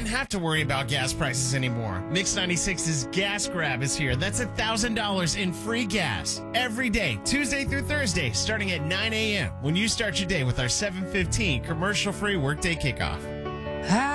didn't have to worry about gas prices anymore. Mix 96's Gas Grab is here. That's $1,000 in free gas every day, Tuesday through Thursday, starting at 9 a.m. when you start your day with our 7:15 commercial-free workday kickoff.